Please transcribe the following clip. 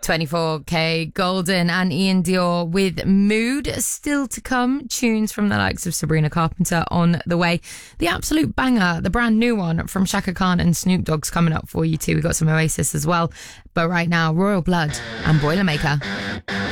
24K Golden and Ian Dior with Mood. Still to come, tunes from the likes of Sabrina Carpenter on the way. The absolute banger, the brand new one from Shaka Khan and Snoop Dogg's coming up for you too. We've got some Oasis as well. But right now, Royal Blood and Boilermaker.